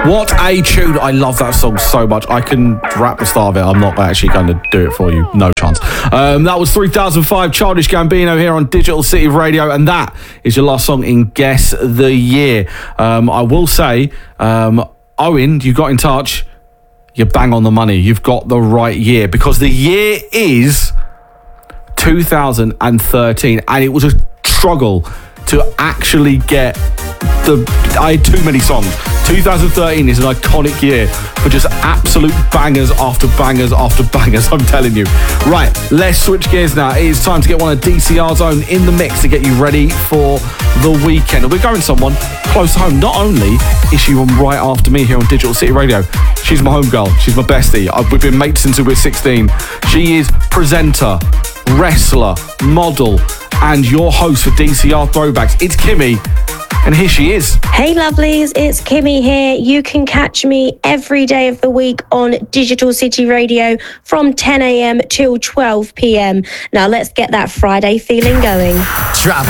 What a tune. I love that song so much. I can rap the start of it. I'm not actually going to do it for you. No chance. That was 3005 Childish Gambino here on Digital City Radio, and that is your last song in Guess the Year. I will say, Owen, you got in touch. You bang on the money. You've got the right year, because the year is 2013, and it was a struggle to actually get I had too many songs. 2013 is an iconic year for just absolute bangers after bangers after bangers, I'm telling you. Right, let's switch gears now. It is time to get one of DCR's own in the mix to get you ready for the weekend. And we're going someone close to home. Not only is she on right after me here on Digital City Radio, she's my homegirl, she's my bestie. We've been mates since we were 16. She is presenter, wrestler, model, and your host for DCR Throwbacks. It's Kimmy. And here she is. Hey lovelies, it's Kimmy here. You can catch me every day of the week on Digital City Radio from 10 a.m. till 12 p.m. Now let's get that Friday feeling going. Drop